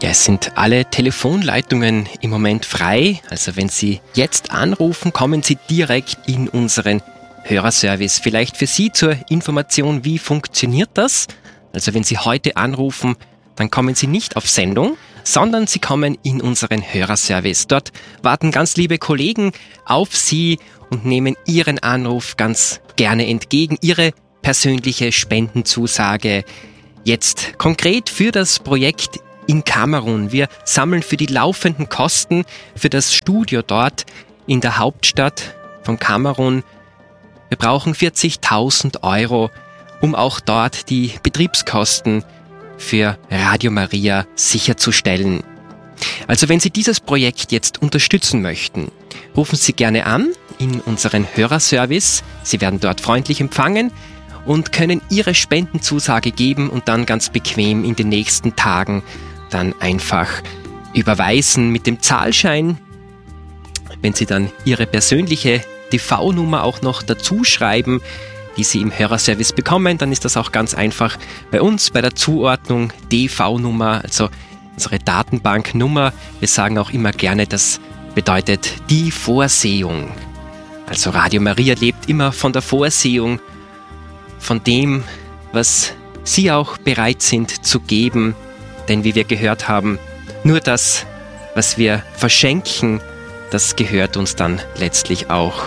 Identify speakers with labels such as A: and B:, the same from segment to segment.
A: Ja, es sind alle Telefonleitungen im Moment frei. Also wenn Sie jetzt anrufen, kommen Sie direkt in unseren Hörerservice. Vielleicht für Sie zur Information, wie funktioniert das? Also wenn Sie heute anrufen, dann kommen Sie nicht auf Sendung, sondern Sie kommen in unseren Hörerservice. Dort warten ganz liebe Kollegen auf Sie und nehmen Ihren Anruf ganz gerne entgegen. Ihre persönliche Spendenzusage jetzt konkret für das Projekt in Kamerun. Wir sammeln für die laufenden Kosten für das Studio dort in der Hauptstadt von Kamerun. Wir brauchen 40.000 Euro, um auch dort die Betriebskosten für Radio Maria sicherzustellen. Also wenn Sie dieses Projekt jetzt unterstützen möchten, rufen Sie gerne an in unseren Hörerservice. Sie werden dort freundlich empfangen und können Ihre Spendenzusage geben und dann ganz bequem in den nächsten Tagen dann einfach überweisen mit dem Zahlschein. Wenn Sie dann Ihre persönliche TV-Nummer auch noch dazu schreiben, die Sie im Hörerservice bekommen, dann ist das auch ganz einfach bei uns bei der Zuordnung DV-Nummer, also unsere Datenbanknummer. Wir sagen auch immer gerne, das bedeutet die Vorsehung. Also Radio Maria lebt immer von der Vorsehung, von dem, was Sie auch bereit sind zu geben. Denn wie wir gehört haben, nur das, was wir verschenken, das gehört uns dann letztlich auch.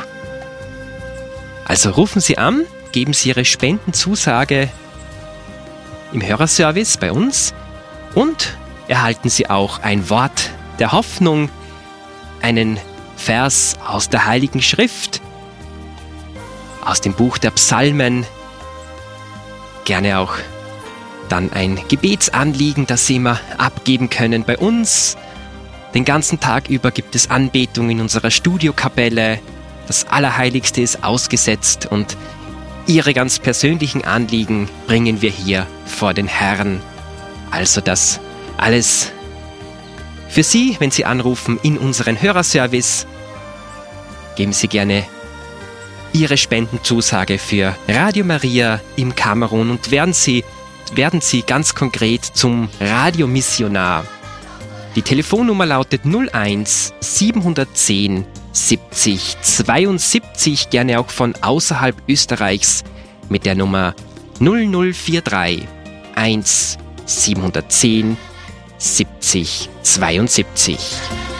A: Also rufen Sie an, geben Sie Ihre Spendenzusage im Hörerservice bei uns und erhalten Sie auch ein Wort der Hoffnung, einen Vers aus der Heiligen Schrift, aus dem Buch der Psalmen, gerne auch dann ein Gebetsanliegen, das Sie immer abgeben können bei uns. Den ganzen Tag über gibt es Anbetung in unserer Studiokapelle. Das Allerheiligste ist ausgesetzt und Ihre ganz persönlichen Anliegen bringen wir hier vor den Herrn. Also das alles für Sie, wenn Sie anrufen in unseren Hörerservice. Geben Sie gerne Ihre Spendenzusage für Radio Maria im Kamerun und werden Sie ganz konkret zum Radiomissionar. Die Telefonnummer lautet 01 710 70 72, gerne auch von außerhalb Österreichs mit der Nummer 0043 1 710 70 72.